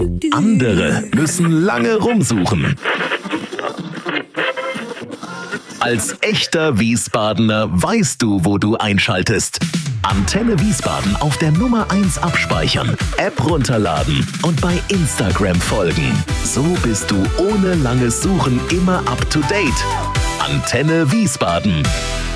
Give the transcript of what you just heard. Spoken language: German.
Andere müssen lange rumsuchen. Als echter Wiesbadener weißt du, wo du einschaltest. Antenne Wiesbaden auf der Nummer 1 abspeichern, App runterladen und bei Instagram folgen. So bist du ohne langes Suchen immer up to date. Antenne Wiesbaden.